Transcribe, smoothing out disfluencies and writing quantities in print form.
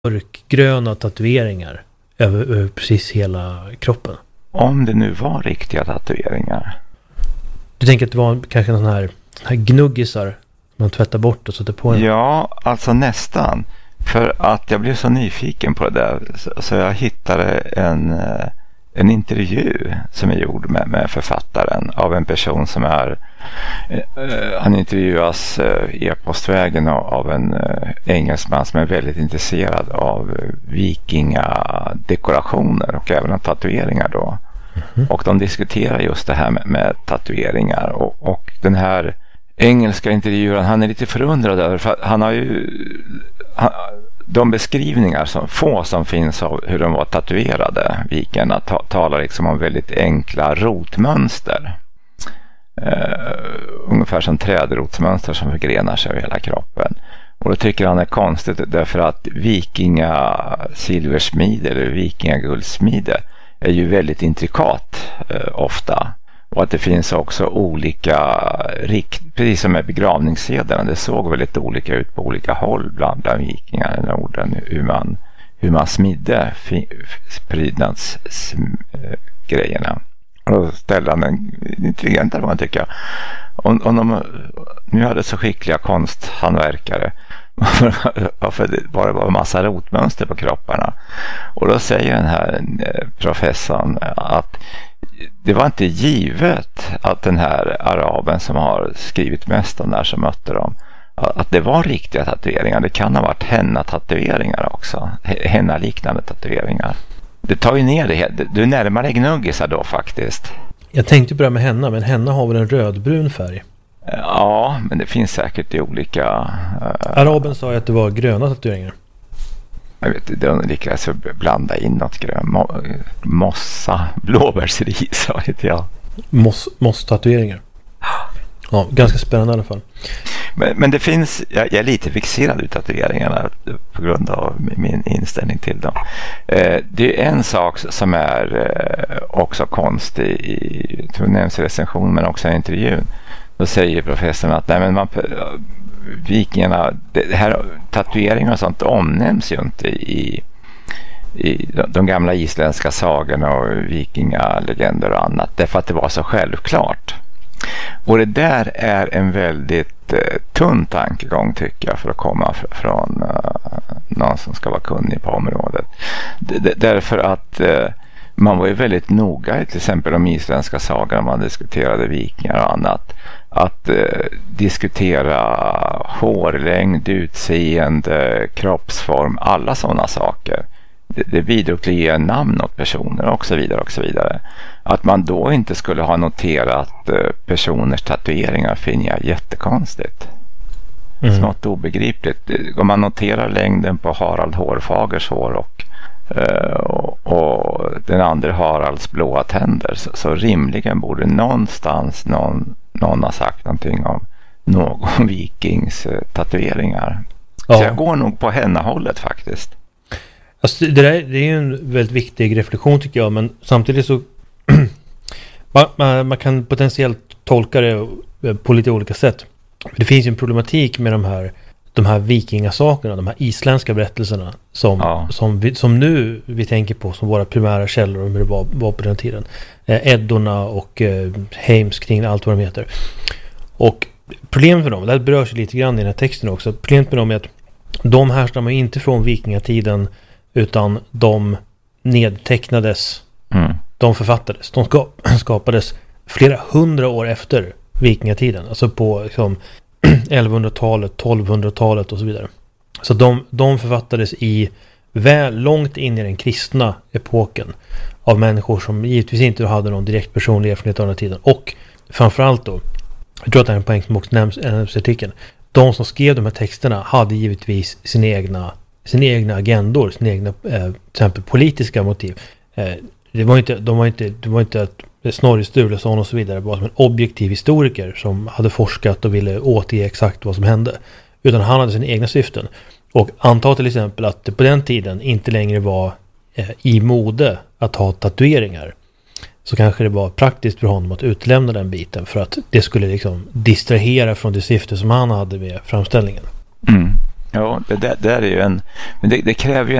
mörkgröna tatueringar över precis hela kroppen. Om det nu var riktiga tatueringar. Du tänker att det var kanske sån här gnuggisar man tvättar bort och sätter på en? Ja, alltså nästan. För att jag blev så nyfiken på det där så jag hittade en intervju som är gjord med författaren av en person som är han intervjuas e-postvägen av en engelsman som är väldigt intresserad av vikingadekorationer och även av tatueringar då. Mm-hmm. Och de diskuterar just det här med tatueringar och den här engelska intervjuaren, han är lite förundrad över för han har ju de beskrivningar som finns av hur de var tatuerade vikingarna talar liksom om väldigt enkla rotmönster. Ungefär som trädrotsmönster som förgrenar sig över hela kroppen. Och då tycker han är konstigt därför att vikingasilversmide eller vikingaguldsmide är ju väldigt intrikat ofta. Och att det finns också olika, precis som med begravningssederna, det såg väldigt olika ut på olika håll bland vikingar i Norden, hur man smidde prydnadsgrejerna. Och då ställde han en intelligent fråga tycker jag. Om de nu hade så skickliga konsthandverkare, varför det bara var en massa rotmönster på kropparna? Och då säger den här professorn att det var inte givet att den här araben som har skrivit mest om när som mötte dem, att det var riktiga tatueringar. Det kan ha varit henna-tatueringar också. Henna-liknande tatueringar. Det tar ju ner det. Du närmar dig gnuggisar då faktiskt. Jag tänkte på det med henna, men henna har väl en rödbrun färg? Ja, men det finns säkert i olika... Araben sa att det var gröna tatueringar. Jag vet inte, de lyckades blanda in något grönt. Mossa, blåbärsris, vet jag. Moss-tatueringar. Ja, ganska spännande i alla fall. Men det finns, jag är lite fixerad vid tatueringarna på grund av min inställning till dem. Det är en sak som är också konstig i tror jag nämns i recension men också i intervjun. Då säger professorn att nej, men vikingarna, det här tatueringar och sånt omnämns ju inte i de gamla isländska sagorna och vikingalegender och annat därför att det var så självklart. Och det där är en väldigt tunn tankegång tycker jag för att komma från någon som ska vara kunnig på området. Därför att man var ju väldigt noga till exempel om isländska sagor man diskuterade vikingar och annat. Att diskutera hårlängd, utseende, kroppsform, alla sådana saker. Det bidrog till att ge namn åt personer och så vidare och så vidare. Att man då inte skulle ha noterat personers tatueringar finner jag jättekonstigt. Mm. Det är något obegripligt. Om man noterar längden på Harald Hårfagers hår och den andra Haralds blåa tänder så rimligen borde någonstans någon ha sagt någonting om någon vikings tatueringar. Ja. Så jag går nog på henne-hållet faktiskt. Alltså det är ju en väldigt viktig reflektion tycker jag, men samtidigt så man kan potentiellt tolka det på lite olika sätt. Det finns ju en problematik med de här vikingasakerna, de här isländska berättelserna som nu vi tänker på som våra primära källor om hur det var på den tiden. Eddorna och Heims kring allt vad de heter. Och problemet med dem, det här berörs lite grann i den här texten också, problemet med dem är att de härstammar inte från vikingatiden utan de nedtecknades, de författades, de skapades flera hundra år efter vikingatiden, alltså på liksom 1100-talet, 1200-talet och så vidare. Så de författades långt in i den kristna epoken av människor som givetvis inte hade någon direkt personlig erfarenhet av den tiden. Och framförallt då, jag tror att det är en poäng som också nämns i artikeln, de som skrev de här texterna hade givetvis sina egna agendor, sina egna till exempel politiska motiv. Det var inte att Snorri Sturluson och så vidare var som en objektiv historiker som hade forskat och ville återge exakt vad som hände, utan han hade sina egna syften. Och anta till exempel att det på den tiden inte längre var i mode att ha tatueringar, så kanske det var praktiskt för honom att utlämna den biten för att det skulle liksom distrahera från det syfte som han hade med framställningen. Ja, det där är ju men det kräver ju